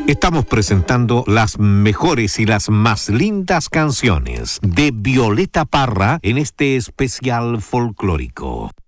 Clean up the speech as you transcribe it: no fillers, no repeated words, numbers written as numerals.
Estamos presentando las mejores y las más lindas canciones de Violeta Parra en este especial folclórico.